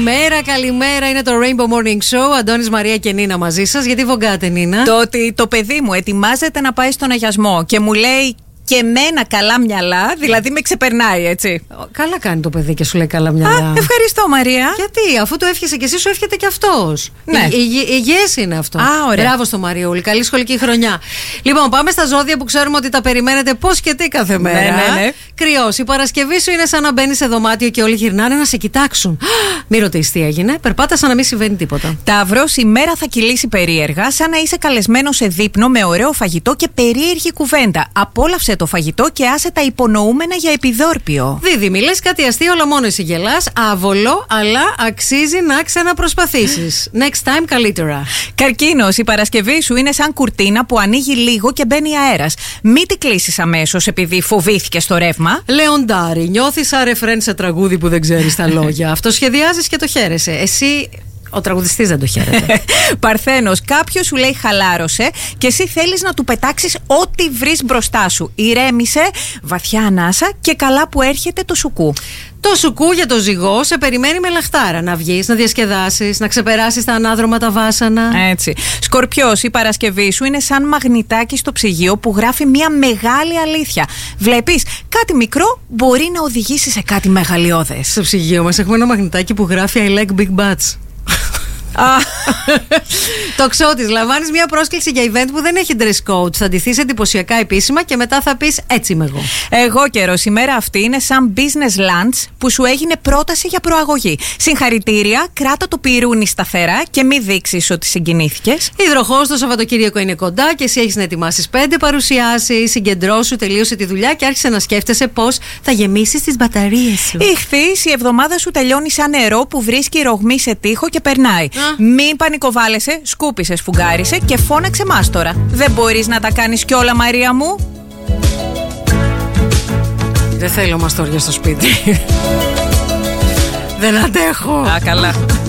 Καλημέρα. Είναι το Rainbow Morning Show. Αντώνης, Μαρία και Νίνα μαζί σας. Γιατί βογκάτε, Νίνα? Το ότι το παιδί μου ετοιμάζεται να πάει στον αγιασμό και μου λέει και εμένα καλά μυαλά, δηλαδή με ξεπερνάει, έτσι. Καλά κάνει το παιδί και σου λέει καλά μυαλά. Ευχαριστώ, Μαρία. Γιατί, αφού το εύχεσαι και εσύ, σου εύχεται και αυτός. Ναι. Υγιές είναι αυτό. Ωραία. Μπράβο στο Μαριούλη. Καλή σχολική χρονιά. Λοιπόν, πάμε στα ζώδια που ξέρουμε ότι τα περιμένετε πώς και τι κάθε μέρα. Ναι. Κρυός, η Παρασκευή σου είναι σαν να μπαίνει σε δωμάτιο και όλοι γυρνάνε να σε κοιτάξουν. Μη ρωτήσεις τι έγινε. Περπάτα σαν να μην συμβαίνει τίποτα. Ταύρος, η μέρα θα κυλήσει περίεργα, σαν να είσαι καλεσμένο σε δείπνο με ωραίο φαγητό και περίεργη κουβέντα. Απόλαυσε το φαγητό και άσε τα υπονοούμενα για επιδόρπιο. Δίδυμη, λες κάτι αστείο, αλλά μόνο εσύ γελάς. Άβολο, αλλά αξίζει να ξαναπροσπαθήσεις. Next time καλύτερα. Καρκίνος, η Παρασκευή σου είναι σαν κουρτίνα που ανοίγει λίγο και μπαίνει αέρας. Μην την κλείσεις αμέσως επειδή φοβήθηκες το ρεύμα. Λεοντάρι, νιώθεις σαν ρεφρέν σε τραγούδι που δεν ξέρεις τα λόγια. Αυτοσχεδιάζεις και το χαίρεσαι. Εσύ. Ο τραγουδιστής δεν το χαίρεται. Παρθένος, κάποιος σου λέει χαλάρωσε και εσύ θέλεις να του πετάξεις ό,τι βρεις μπροστά σου. Ηρέμησε, βαθιά ανάσα και καλά που έρχεται το σουκού. Το σουκού για το ζυγό σε περιμένει με λαχτάρα. Να βγεις, να διασκεδάσεις, να ξεπεράσεις τα ανάδρομα τα βάσανα. Έτσι. Σκορπιός, η Παρασκευή σου είναι σαν μαγνητάκι στο ψυγείο που γράφει μια μεγάλη αλήθεια. Βλέπεις, κάτι μικρό μπορεί να οδηγήσει σε κάτι μεγαλειώδες. Στο ψυγείο μας έχουμε ένα μαγνητάκι που γράφει I like big butts. Το ξώτης, λαμβάνεις μια πρόσκληση για event που δεν έχει dress code. Θα ντυθείς εντυπωσιακά επίσημα και μετά θα πεις έτσι είμαι εγώ. Εγώ καιρός, η μέρα αυτή είναι σαν business lunch που σου έγινε πρόταση για προαγωγή. Συγχαρητήρια, κράτα το πυρούνι σταθερά και μη δείξεις ότι συγκινήθηκες. Υδροχόος, το Σαββατοκύριακο είναι κοντά και εσύ έχεις να ετοιμάσεις 5 παρουσιάσεις. Συγκεντρώσου, τελείωσε τη δουλειά και άρχισε να σκέφτεσαι πώς θα γεμίσεις τις μπαταρίες σου. Ιχθύς, η εβδομάδα σου τελειώνει σαν νερό που βρίσκει ρογμή σε τοίχο και περνάει. Μην πανικοβάλλεσαι, σκούπισε, σφουγγάρισε και φώναξε μας τώρα. Δεν μπορείς να τα κάνεις κιόλα, Μαρία μου? Δεν θέλω μαστόρια στο σπίτι. Δεν αντέχω. Καλά.